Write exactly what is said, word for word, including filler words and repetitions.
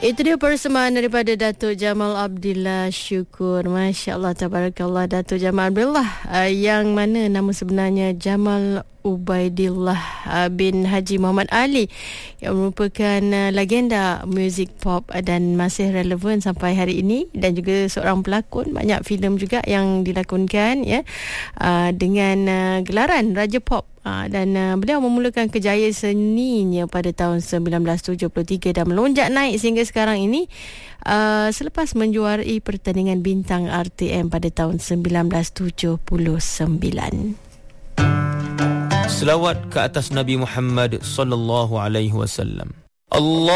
Itu dia persembahan daripada Datuk Jamal Abdillah Syukur. Masya Allah, tabarakallah, Datuk Jamal Abdillah, uh, yang mana nama sebenarnya Jamal Ubaidillah uh, bin Haji Muhammad Ali, yang merupakan uh, legenda muzik pop uh, dan masih relevan sampai hari ini, dan juga seorang pelakon. Banyak filem juga yang dilakonkan ya, uh, dengan uh, gelaran Raja Pop. Uh, dan uh, beliau memulakan kejayaan seninya pada tahun sembilan belas tujuh puluh tiga dan melonjak naik sehingga sekarang ini, uh, selepas menjuarai pertandingan bintang R T M pada tahun sembilan belas tujuh puluh sembilan. Selawat ke atas Nabi Muhammad sallallahu alaihi wasallam. Allah